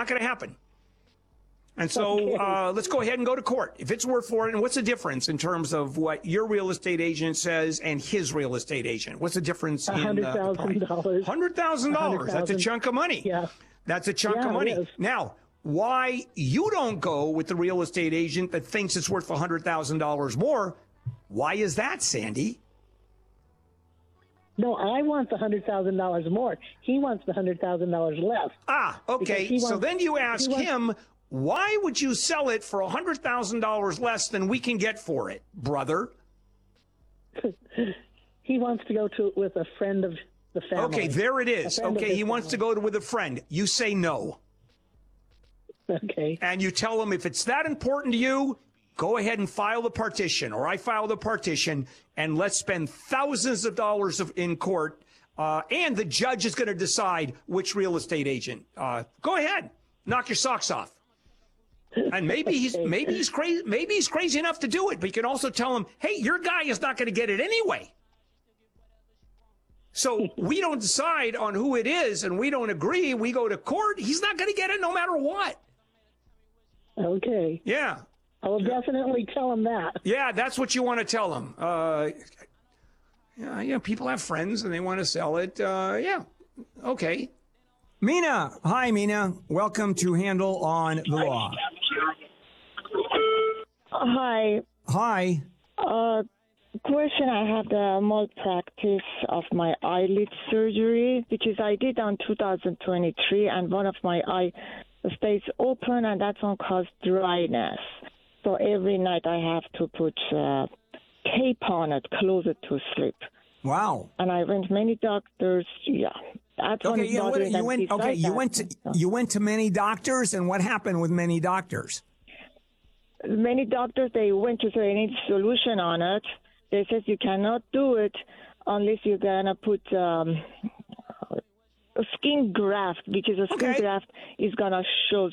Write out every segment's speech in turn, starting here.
not going to happen. And so let's go ahead and go to court. If it's worth for it, and what's the difference in terms of what your real estate agent says and his real estate agent? What's the difference in $100,000. $100,000. That's a chunk of money. Yeah. That's a chunk of money. Now, why you don't go with the real estate agent that thinks it's worth $100,000 more? Why is that, Sandy? No, I want the $100,000 more. He wants the $100,000 less. Ah, okay. So then you ask him, why would you sell it for $100,000 less than we can get for it, brother? He wants to go to with a friend of the family. Okay, there it is. Okay, he wants to go with a friend. You say no. Okay. And you tell him if it's that important to you, go ahead and file the partition, or I file the partition, and let's spend thousands of dollars in court, and the judge is going to decide which real estate agent. Go ahead, knock your socks off. And maybe he's crazy enough to do it, but you can also tell him, hey, your guy is not going to get it anyway. So we don't decide on who it is, and we don't agree. We go to court. He's not going to get it no matter what. Okay. Yeah. I will definitely tell him that. Yeah, that's what you want to tell him. Yeah, people have friends and they want to sell it. Yeah, okay. Mina, hi, Mina. Welcome to Handle on the Law. Hi. Hi. Question, I have the malpractice of my eyelid surgery, because I did on 2023, and one of my eye stays open, and that's one caused dryness. So every night I have to put tape on it, close it to sleep. Wow. And I went many doctors. Yeah. That's okay. You went to many doctors, and what happened with many doctors? Many doctors, they went to say they need solution on it. They said you cannot do it unless you're gonna put a skin graft, because a skin graft is gonna show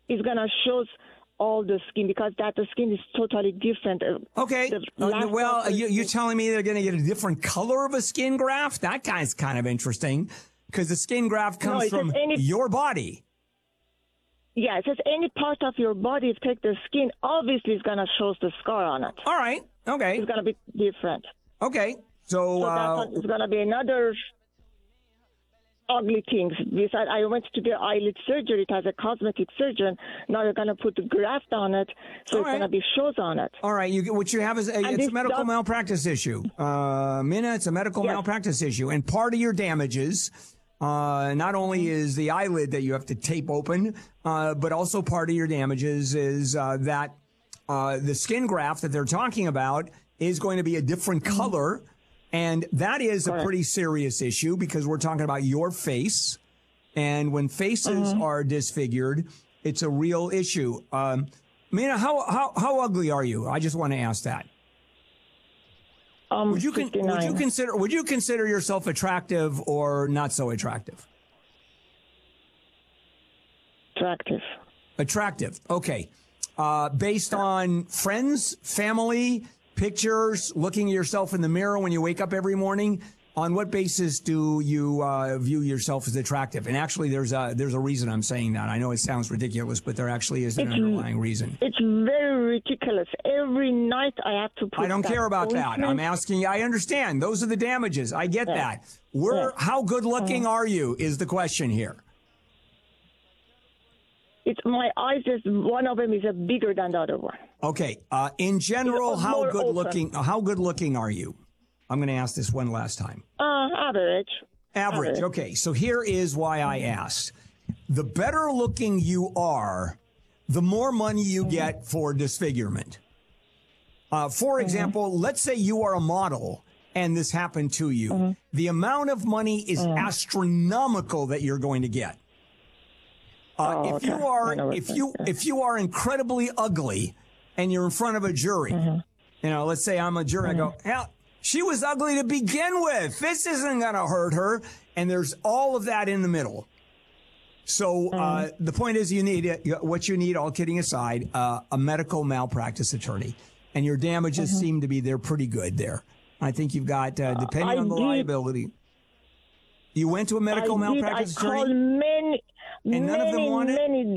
all the skin, because the skin is totally different. Okay. Well, you're telling me they're going to get a different color of a skin graft? That guy's kind of interesting, because the skin graft comes from your body. Yeah, it says any part of your body, if you take the skin, obviously it's going to show the scar on it. All right. Okay. It's going to be different. Okay. So it's going to be another ugly things. Besides, I went to the eyelid surgery as a cosmetic surgeon. Now you're going to put the graft on it, so it's going to be shows on it. All right. What you have is it's a medical malpractice issue. Mina, it's a medical malpractice issue. And part of your damages, not only is the eyelid that you have to tape open, but also part of your damages is that the skin graft that they're talking about is going to be a different color. And that is a pretty serious issue, because we're talking about your face. And when faces are disfigured, it's a real issue. Mina, how ugly are you? I just want to ask that. Would you consider yourself attractive or not so attractive? Attractive. Okay. Based on friends, family, pictures, looking at yourself in the mirror when you wake up every morning, on what basis do you view yourself as attractive? And actually, there's a reason I'm saying that. I know it sounds ridiculous, but there actually is an underlying reason. It's very ridiculous. Every night I have to put. I don't care about that. I'm asking you. I understand. Those are the damages. I get that. How good looking are you? Is the question here. It's my eyes. One of them is bigger than the other one. Okay. In general, how good looking are you? I'm going to ask this one last time. Average. Average. Okay. So here is why I asked. The better looking you are, the more money you get for disfigurement. For example, let's say you are a model and this happened to you. The amount of money is astronomical that you're going to get. If you are incredibly ugly and you're in front of a jury, let's say I'm a jury, I go, hell, she was ugly to begin with. This isn't going to hurt her. And there's all of that in the middle. So the point is, what you need, all kidding aside, a medical malpractice attorney. And your damages seem to be, they're pretty good there. I think you've got, depending on the liability. You went to a medical malpractice attorney? I called many, and none of them wanted?